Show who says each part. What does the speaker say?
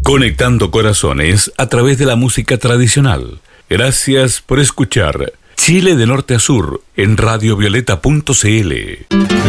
Speaker 1: Conectando corazones a través de la música tradicional. Gracias por escuchar Chile de Norte a Sur en radiovioleta.cl.